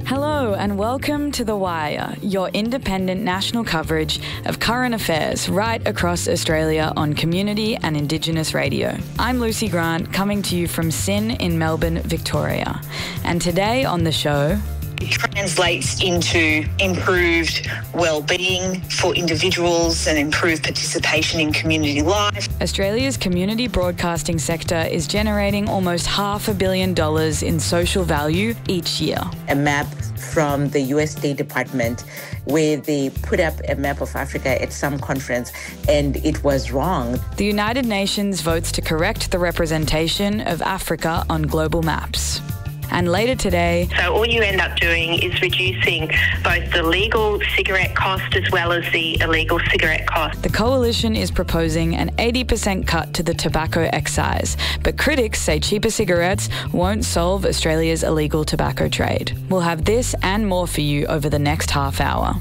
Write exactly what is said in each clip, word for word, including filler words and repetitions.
Hello and welcome to The Wire, your independent national coverage of current affairs right across Australia on community and Indigenous radio. I'm Lucy Grant, coming to you from S Y N in Melbourne, Victoria. And today on the show... It translates into improved well-being for individuals and improved participation in community life. Australia's community broadcasting sector is generating almost half a billion dollars in social value each year. A map from the U S State Department where they put up a map of Africa at some conference and it was wrong. The United Nations votes to correct the representation of Africa on global maps. And later today... So all you end up doing is reducing both the legal cigarette cost as well as the illegal cigarette cost. The Coalition is proposing an eighty percent cut to the tobacco excise, but critics say cheaper cigarettes won't solve Australia's illegal tobacco trade. We'll have this and more for you over the next half hour.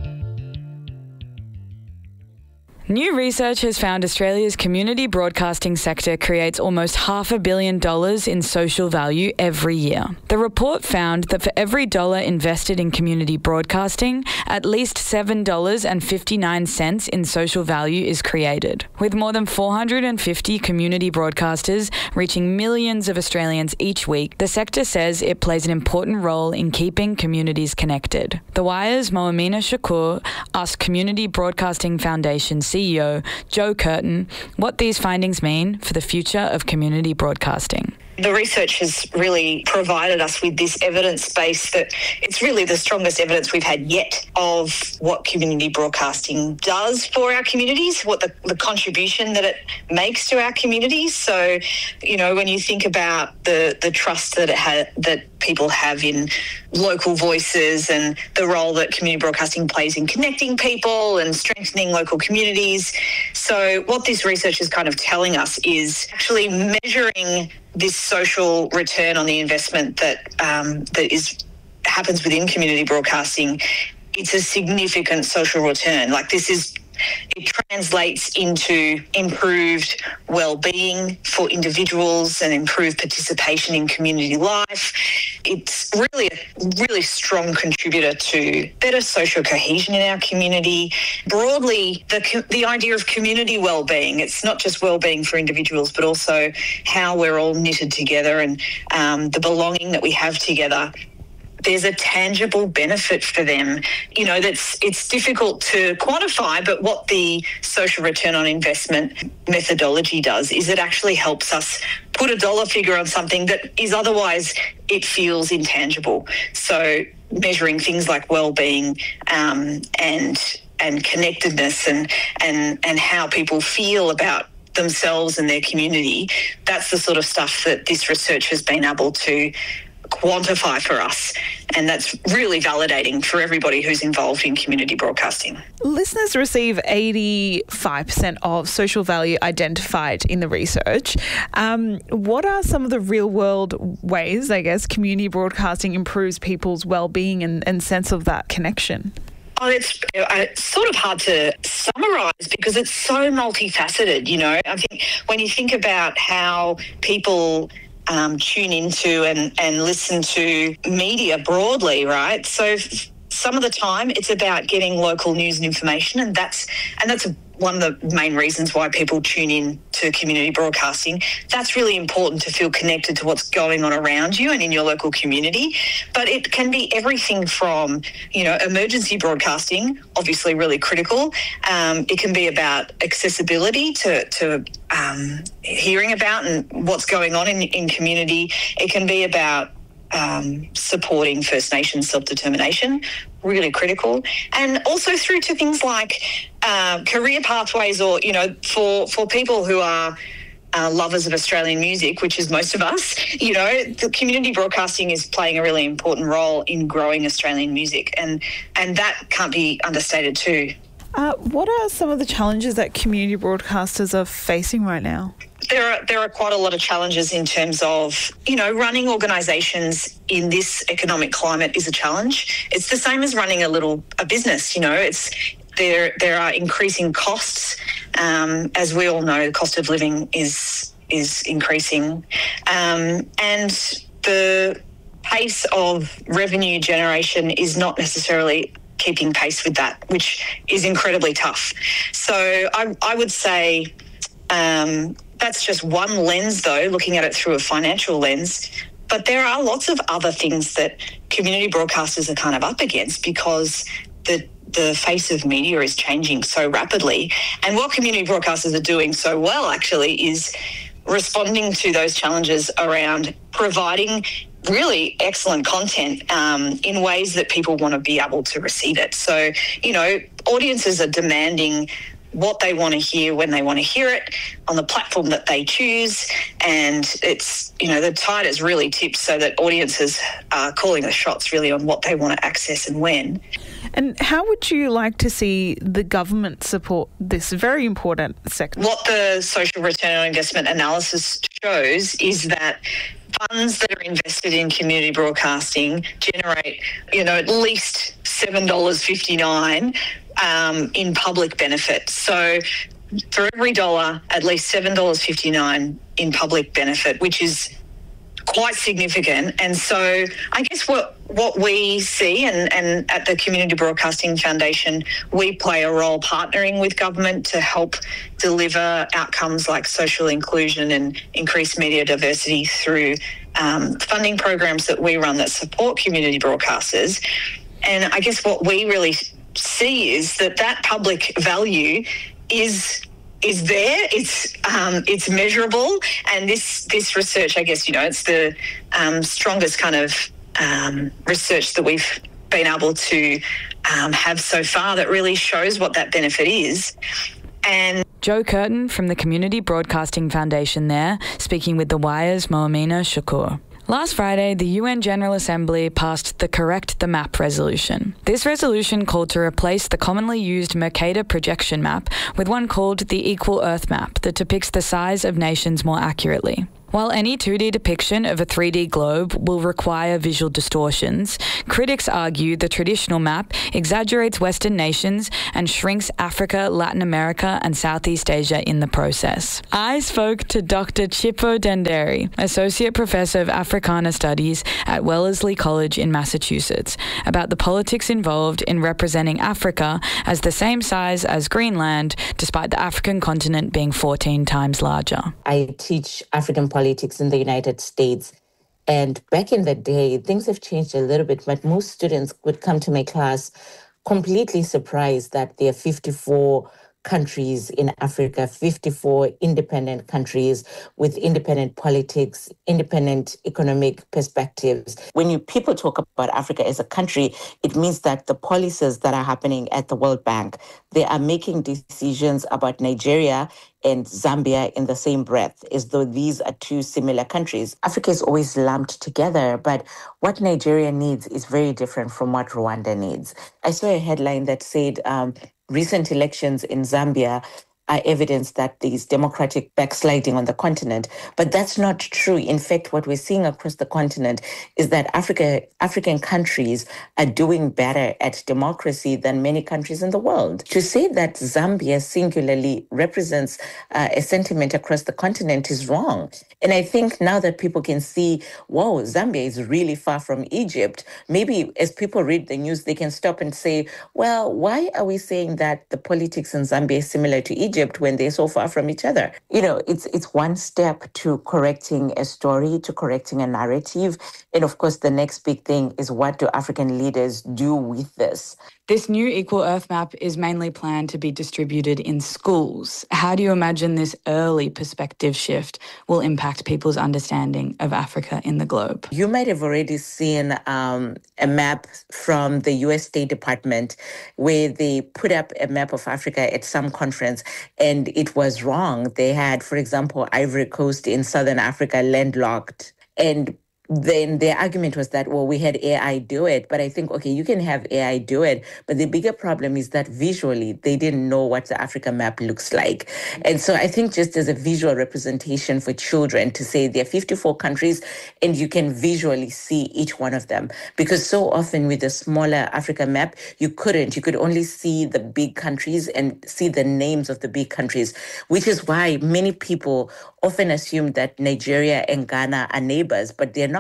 New research has found Australia's community broadcasting sector creates almost half a billion dollars in social value every year. The report found that for every dollar invested in community broadcasting, at least seven dollars and fifty-nine cents in social value is created. With more than four hundred fifty community broadcasters reaching millions of Australians each week, the sector says it plays an important role in keeping communities connected. The Wire's Moamina Shakur asked Community Broadcasting Foundation C E O Joe Curtin what these findings mean for the future of community broadcasting. The research has really provided us with this evidence base that it's really the strongest evidence we've had yet of what community broadcasting does for our communities, what the, the contribution that it makes to our communities. So, you know, when you think about the, the trust that it ha- that people have in local voices and the role that community broadcasting plays in connecting people and strengthening local communities. So what this research is kind of telling us is actually measuring this social return on the investment that um, that is happens within community broadcasting. It's a significant social return. Like this is, it translates into improved well-being for individuals and improved participation in community life. It's really a really strong contributor to better social cohesion in our community. Broadly, the the idea of community well-being, it's not just well-being for individuals, but also how we're all knitted together and um, the belonging that we have together. There's a tangible benefit for them. You know, that's it's difficult to quantify, but what the social return on investment methodology does is it actually helps us put a dollar figure on something that is otherwise it feels intangible. So measuring things like well-being um, and and connectedness and and and how people feel about themselves and their community, that's the sort of stuff that this research has been able to quantify for us, and that's really validating for everybody who's involved in community broadcasting. Listeners receive eighty-five percent of social value identified in the research. Um, what are some of the real-world ways, I guess, community broadcasting improves people's well-being and, and sense of that connection? Oh, it's, it's sort of hard to summarise because it's so multifaceted, you know. I think when you think about how people Um, tune into and, and listen to media broadly, right? So f- some of the time it's about getting local news and information, and that's and that's a, one of the main reasons why people tune in to community broadcasting. That's really important to feel connected to what's going on around you and in your local community. But it can be everything from, you know, emergency broadcasting, obviously really critical. Um, it can be about accessibility to, to um, hearing about and what's going on in, in community. It can be about Um, supporting First Nations self-determination, really critical, and also through to things like uh, career pathways, or, you know, for, for people who are uh, lovers of Australian music, which is most of us, you know, the community broadcasting is playing a really important role in growing Australian music, and, and that can't be understated too. Uh, what are some of the challenges that community broadcasters are facing right now? There are there are quite a lot of challenges in terms of, you know, running organisations in this economic climate is a challenge. It's the same as running a little a business, you know. It's there there are increasing costs. Um, as we all know, the cost of living is is increasing, um, and the pace of revenue generation is not necessarily keeping pace with that, which is incredibly tough. So I, I would say um, that's just one lens, though, looking at it through a financial lens. But there are lots of other things that community broadcasters are kind of up against because the the face of media is changing so rapidly. And what community broadcasters are doing so well, actually, is responding to those challenges around providing really excellent content um, in ways that people want to be able to receive it. So, you know, audiences are demanding what they want to hear when they want to hear it on the platform that they choose. And it's, you know, the tide is really tipped so that audiences are calling the shots really on what they want to access and when. And how would you like to see the government support this very important sector? What the social return on investment analysis shows is that funds that are invested in community broadcasting generate, you know, at least seven dollars fifty-nine um, in public benefit. So for every dollar, at least seven dollars fifty-nine in public benefit, which is quite significant. And so I guess what what we see, and, and at the Community Broadcasting Foundation, we play a role partnering with government to help deliver outcomes like social inclusion and increased media diversity through um, funding programs that we run that support community broadcasters. And I guess what we really see is that that public value is is there, it's um, it's measurable, and this this research, I guess, you know, it's the um, strongest kind of um, research that we've been able to um, have so far that really shows what that benefit is. And Jo Curtin from the Community Broadcasting Foundation there, speaking with The Wire's Moamina Shakur. Last Friday, the U N General Assembly passed the Correct the Map resolution. This resolution called to replace the commonly used Mercator projection map with one called the Equal Earth Map that depicts the size of nations more accurately. While any two D depiction of a three D globe will require visual distortions, critics argue the traditional map exaggerates Western nations and shrinks Africa, Latin America, and Southeast Asia in the process. I spoke to Doctor Chippo Denderi, Associate Professor of Africana Studies at Wellesley College in Massachusetts, about the politics involved in representing Africa as the same size as Greenland, despite the African continent being fourteen times larger. I teach African politics politics in the United States. And back in the day, things have changed a little bit, but most students would come to my class completely surprised that there are fifty-four countries in Africa, fifty-four independent countries with independent politics, independent economic perspectives. When you people talk about Africa as a country, it means that the policies that are happening at the World Bank, they are making decisions about Nigeria and Zambia in the same breath, as though these are two similar countries. Africa is always lumped together, but what Nigeria needs is very different from what Rwanda needs. I saw a headline that said um, recent elections in Zambia are evidence that there is democratic backsliding on the continent. But that's not true. In fact, what we're seeing across the continent is that Africa, African countries are doing better at democracy than many countries in the world. To say that Zambia singularly represents uh, a sentiment across the continent is wrong. And I think now that people can see, whoa, Zambia is really far from Egypt, maybe as people read the news, they can stop and say, well, why are we saying that the politics in Zambia is similar to Egypt when they're so far from each other? You know, it's it's one step to correcting a story, to correcting a narrative. And of course, the next big thing is, what do African leaders do with this? This new Equal Earth Map is mainly planned to be distributed in schools. How do you imagine this early perspective shift will impact people's understanding of Africa in the globe? You might have already seen um, a map from the U S State Department where they put up a map of Africa at some conference, and it was wrong. They had, for example, Ivory Coast in Southern Africa landlocked. And then their argument was that, well, we had A I do it. But I think, okay, you can have A I do it. But the bigger problem is that visually, they didn't know what the Africa map looks like. And so I think just as a visual representation for children to say there are fifty-four countries and you can visually see each one of them. Because so often with the smaller Africa map, you couldn't. You could only see the big countries and see the names of the big countries, which is why many people often assume that Nigeria and Ghana are neighbors, but they're not.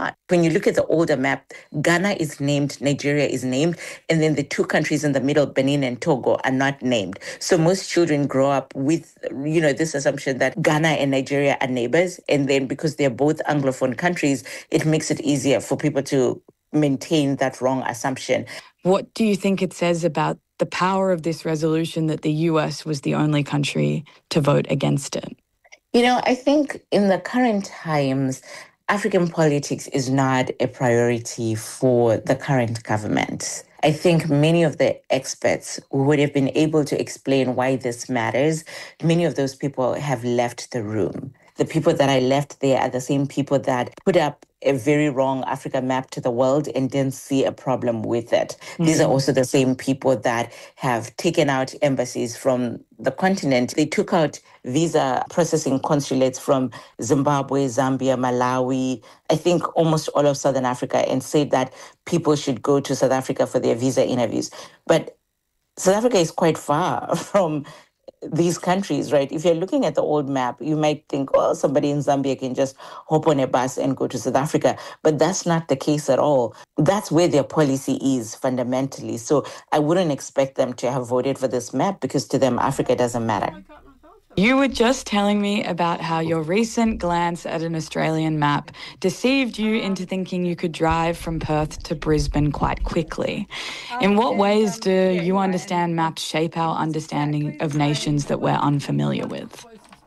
not. When you look at the older map, Ghana is named, Nigeria is named, and then the two countries in the middle, Benin and Togo, are not named. So most children grow up with, you know, this assumption that Ghana and Nigeria are neighbors, and then because they're both Anglophone countries, it makes it easier for people to maintain that wrong assumption. What do you think it says about the power of this resolution that the U S was the only country to vote against it? You know, I think in the current times, African politics is not a priority for the current government. I think many of the experts who would have been able to explain why this matters, many of those people have left the room. The people that I left there are the same people that put up a very wrong Africa map to the world and didn't see a problem with it. Mm-hmm. These are also the same people that have taken out embassies from the continent. They took out visa processing consulates from Zimbabwe, Zambia, Malawi, I think almost all of Southern Africa, and said that people should go to South Africa for their visa interviews. But South Africa is quite far from these countries, right? If you're looking at the old map, you might think, well, somebody in Zambia can just hop on a bus and go to South Africa. But that's not the case at all. That's where their policy is fundamentally. So I wouldn't expect them to have voted for this map because to them, Africa doesn't matter. You were just telling me about how your recent glance at an Australian map deceived you into thinking you could drive from Perth to Brisbane quite quickly. In what ways do you understand maps shape our understanding of nations that we're unfamiliar with?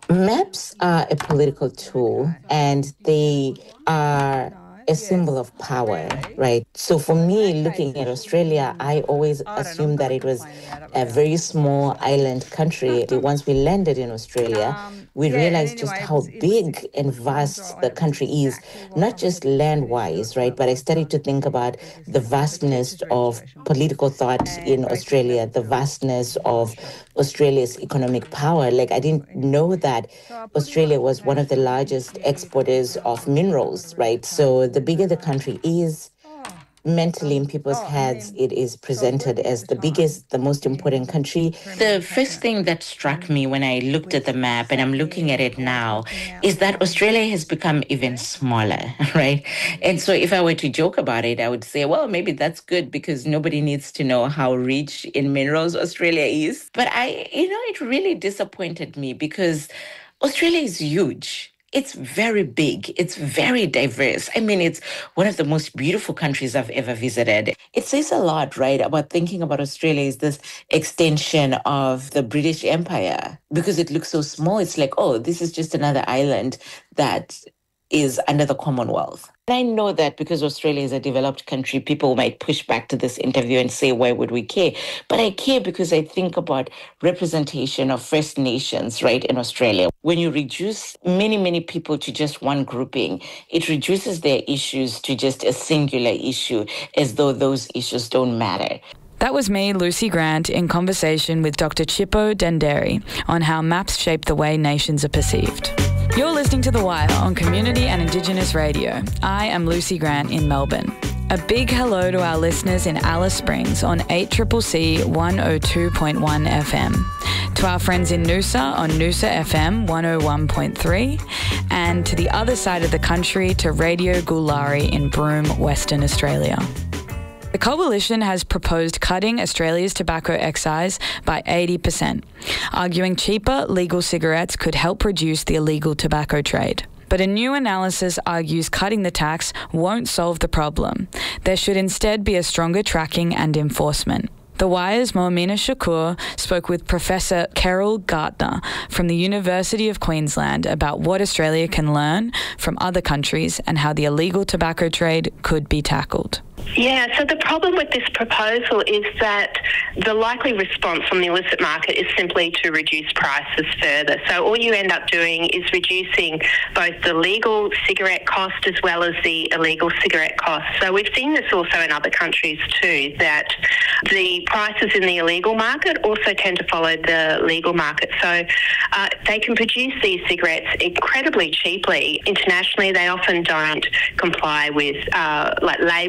Maps are a political tool, and they are a symbol of power, right? So for me, looking at Australia, I always assumed that it was a very small island country. Once we landed in Australia, we realized just how big and vast the country is, not just land-wise, right? But I started to think about the vastness of political thought in Australia, the vastness of Australia's economic power. Like, I didn't know that Australia was one of the largest exporters of minerals, right? So the bigger the country is, mentally in people's heads, it is presented as the biggest, the most important country. The first thing that struck me when I looked at the map, and I'm looking at it now, is that Australia has become even smaller, right? And so if I were to joke about it, I would say, well, maybe that's good because nobody needs to know how rich in minerals Australia is. But I, you know, it really disappointed me because Australia is huge. It's very big. It's very diverse. I mean, it's one of the most beautiful countries I've ever visited. It says a lot, right, about thinking about Australia as this extension of the British Empire because it looks so small. It's like, oh, this is just another island that is under the Commonwealth. And I know that because Australia is a developed country, people might push back to this interview and say, why would we care? But I care because I think about representation of First Nations, right, in Australia. When you reduce many, many people to just one grouping, it reduces their issues to just a singular issue, as though those issues don't matter. That was me, Lucy Grant, in conversation with Doctor Chipo Denderi on how maps shape the way nations are perceived. You're listening to The Wire on Community and Indigenous Radio. I am Lucy Grant in Melbourne. A big hello to our listeners in Alice Springs on eight C C C one oh two point one F M, to our friends in Noosa on Noosa F M one oh one point three, and to the other side of the country to Radio Gulari in Broome, Western Australia. The Coalition has proposed cutting Australia's tobacco excise by eighty percent, arguing cheaper legal cigarettes could help reduce the illegal tobacco trade. But a new analysis argues cutting the tax won't solve the problem. There should instead be a stronger tracking and enforcement. The Wire's Moamina Shakur spoke with Professor Carol Gartner from the University of Queensland about what Australia can learn from other countries and how the illegal tobacco trade could be tackled. Yeah, so the problem with this proposal is that the likely response from the illicit market is simply to reduce prices further. So all you end up doing is reducing both the legal cigarette cost as well as the illegal cigarette cost. So we've seen this also in other countries too, that the prices in the illegal market also tend to follow the legal market. So uh, they can produce these cigarettes incredibly cheaply. Internationally, they often don't comply with uh, like labour laws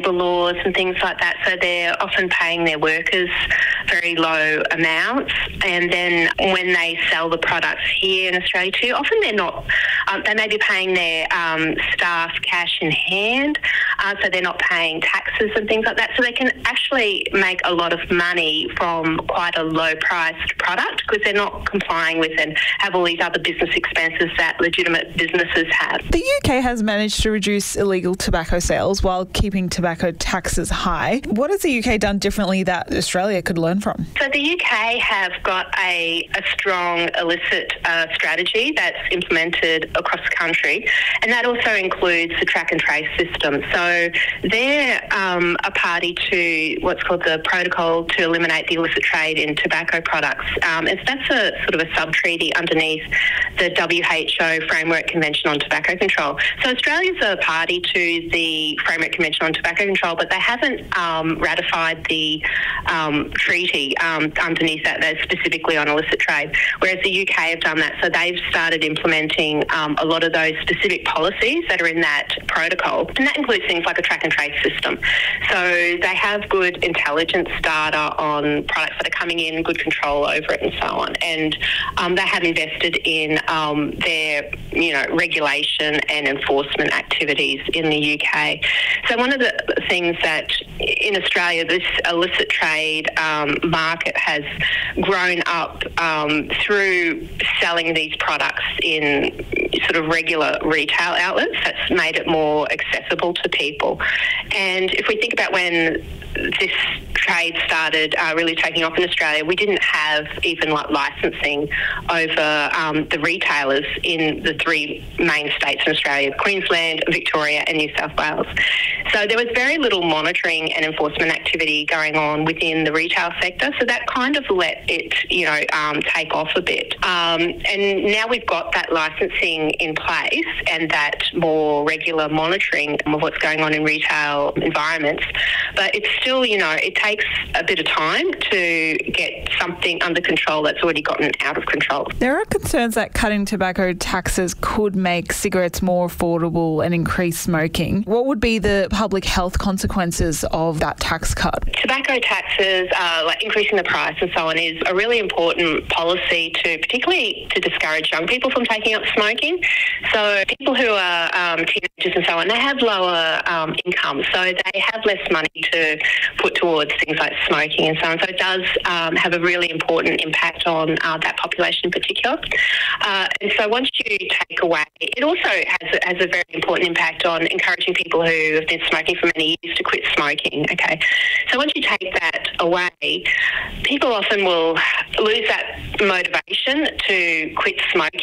laws and things like that, so they're often paying their workers very low amounts, and then when they sell the products here in Australia too, often they're not, um, they may be paying their um, staff cash in hand, uh, so they're not paying taxes and things like that, so they can actually make a lot of money from quite a low-priced product because they're not complying with and have all these other business expenses that legitimate businesses have. The U K has managed to reduce illegal tobacco sales while keeping tobacco taxes high. What has the U K done differently that Australia could learn from? So the U K have got a, a strong illicit uh, strategy that's implemented across the country, and that also includes the track and trace system. So they're um, a party to what's called the Protocol to Eliminate the Illicit Trade in Tobacco Products. Um, and that's a sort of a sub-treaty underneath the W H O Framework Convention on Tobacco Control. So Australia's a party to the Framework Convention on Tobacco Control, but they haven't um, ratified the um, treaty um, underneath that, that's specifically on illicit trade, whereas the U K have done that. So they've started implementing um, a lot of those specific policies that are in that protocol, and that includes things like a track and trace system. So they have good intelligence data on products that are coming in, good control over it and so on, and um, they have invested in um, their you know regulation and enforcement activities in the U K. So one of the things that in Australia, this illicit trade um, market has grown up um, through selling these products in sort of regular retail outlets. That's made it more accessible to people. And if we think about when this trade started uh, really taking off in Australia, we didn't have even like licensing over um, the retailers in the three main states in Australia, Queensland, Victoria and New South Wales. So there was very little monitoring and enforcement activity going on within the retail sector, so that kind of let it, you know, um, take off a bit. Um, and now we've got that licensing in place and that more regular monitoring of what's going on in retail environments, but it's still, you know, it takes a bit of time to get something under control that's already gotten out of control. There are concerns that cutting tobacco taxes could make cigarettes more affordable and increase smoking. What would be the public health consequences of that tax cut? Tobacco taxes, uh, like increasing the price and so on, is a really important policy to, particularly to discourage young people from taking up smoking. So people who are um, teenagers and so on, they have lower um, incomes, so they have less money to put towards things like smoking and so on. So it does um, have a really important impact on uh, that population in particular. Uh, and so once you take away, it also has a, has a very important impact on encouraging people who have been smoking for many years to quit smoking. Okay, so once you take that away, people often will lose that motivation to quit smoking